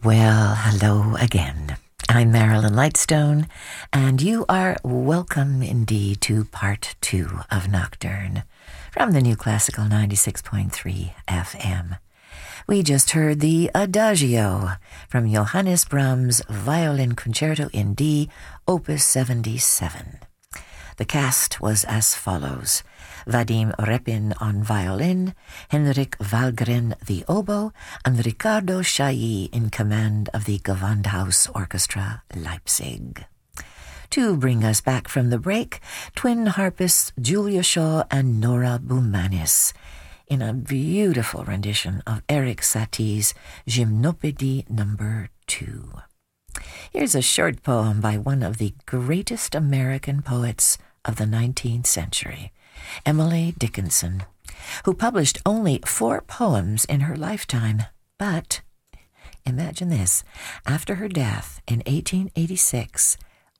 Well, hello again. I'm Marilyn Lightstone, and you are welcome indeed to part 2 of Nocturne from the New Classical 96.3 FM. We just heard the Adagio from Johannes Brahms' Violin Concerto in D, Opus 77. The cast was as follows: Vadim Repin on violin, Henrik Wahlgren the oboe, and Ricardo Chailly in command of the Gewandhaus Orchestra, Leipzig. To bring us back from the break, twin harpists Julia Shaw and Nora Boumanis in a beautiful rendition of Erik Satie's Gymnopédie No. 2. Here's a short poem by one of the greatest American poets of the 19th century, Emily Dickinson, who published only 4 poems in her lifetime. But, imagine this, after her death in 1886,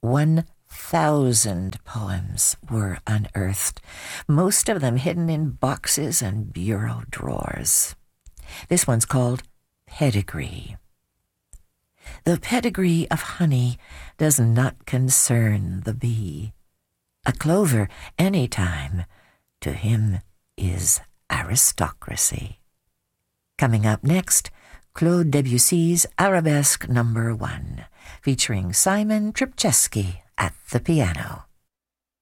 1,000 poems were unearthed, most of them hidden in boxes and bureau drawers. This one's called Pedigree. The pedigree of honey does not concern the bee. A clover any time to him is aristocracy. Coming up next, Claude Debussy's Arabesque No. 1, featuring Simon Tripczewski at the piano.